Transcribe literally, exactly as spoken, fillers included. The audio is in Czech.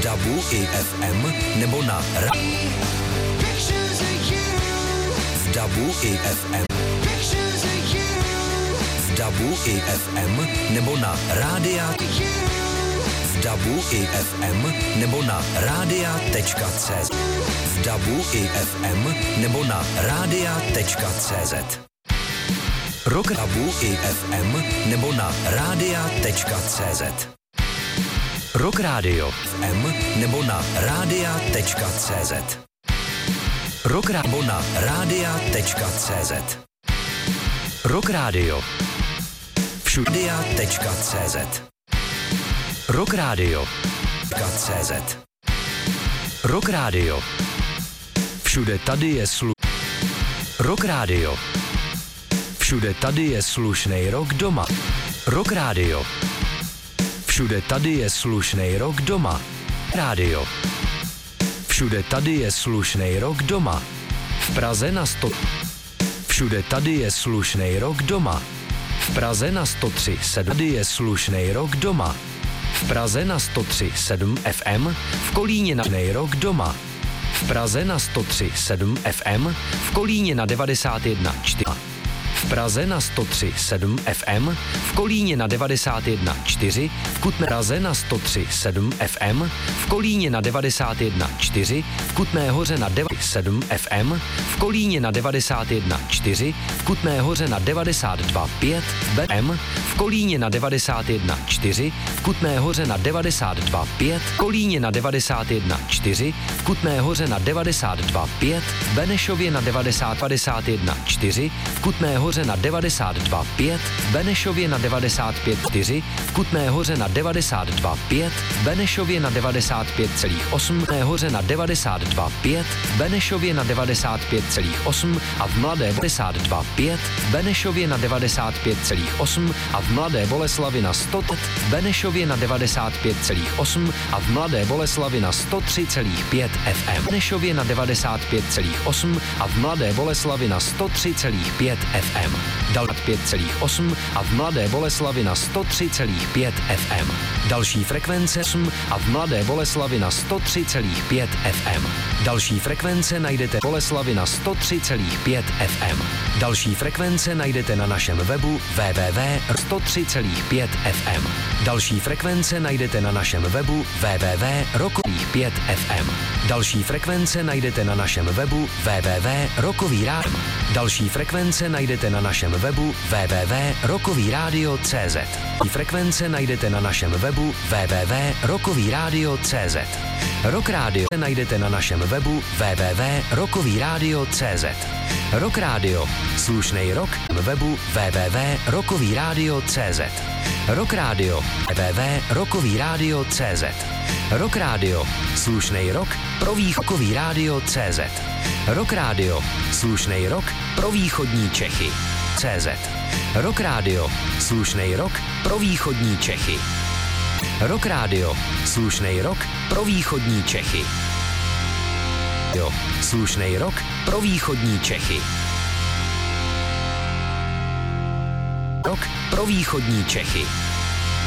dabu i ef em nebo na ra... V dabu i ef em. V dabu i ef em nebo na rádia... V dabu i ef em nebo na rádia.cz. V dabu i ef em nebo na rádia.cz. Rock dabu i ef em nebo na rádia.cz. Rock Radio ef em nebo na rádia.cz. Rock nebo na rádia.cz. Rock Radio všudia.cz. Rock Radio.cz. Rock Radio. Všude tady je slu... Rock Radio. Všude tady je slušnej rock doma. Rock Radio. Všude tady je slušnej rock doma. Rádio. Všude tady je slušnej rock doma. V Praze na sto... Všude tady je slušnej rock doma. V Praze na sto tři sedm. Tady je slušnej rock doma. V Praze na sto tři sedm ef em, v Kolíně na rok doma. V Praze na sto tři sedm ef em, v Kolíně na devadesát jedna čtyři. V Praze na sto tři sedm ef em, v Kolíně na devadesát jedna čtyři, v Kutné Praze na sto tři sedm ef em, v Kolíně na devadesát jedna čtyři, v Kutné Hoře na devadesát sedm ef em, v Kolíně na devadesát jedna čtyři, v Kutné Hoře na devadesát dva pět ef em, v Kolíně na devadesát jedna čtyři, v Kutné Hoře na devadesát dva pět, v Kolíně na devadesát jedna čtyři, v Kutné Hoře na devadesát dva pět, v Benešově na devadesát jedna čtyři, v Kutné Hoře na devadesát dva pět, v Benešově na devadesát pět čtyři, v Kutné Hoře na devadesát dva pět, v Benešově na devadesát pět celá osm, v Kutné Hoře na devadesát dva pět, v Benešově na devadesát pět celá osm a v Mladé devadesát dva pět, v Benešově na devadesát pět celá osm a v Mladé Boleslavi na sto, v Benešově na devadesát pět celá osm a v Mladé Boleslavi na sto tři celá pět ef em, v Benešově na devadesát pět celá osm a v Mladé Boleslavi na sto tři celá pět ef em. Dal pět celá osm a v Mladé Boleslavi na sto tři celá pět ef em. Další frekvence osm a v Mladé Boleslavi na sto tři celá pět ef em. Další frekvence najdete Boleslavi na sto tři celá pět ef em. Další frekvence najdete na našem webu w w w tečka sto tři celá pět ef em. Další frekvence najdete na našem webu w w w tečka rokový pět ef em. Další frekvence najdete na našem webu w w w tečka rokový rádio. Další frekvence najdete na našem webu w w w tečka rokový rádio tečka cé zet. Frekvence najdete na našem webu w w w tečka rokový rádio tečka cé zet. Rock Radio najdete na našem webu w w w tečka rokový rádio tečka cé zet. Rock Radio. Slušnej rock na webu w w w tečka rokový rádio tečka cé zet. Rock Radio. w w w tečka rokový rádio tečka cé zet. Rock Radio. Slušnej rock pro východní rádio tečka cé zet. Rock Radio. Slušnej rock pro východní Čechy. cé zet. Rock Radio. Slušnej rock pro východní Čechy. Rock Radio. Slušnej rock pro východní Čechy. Jo. Slušnej rock pro východní Čechy. Rock pro východní Čechy.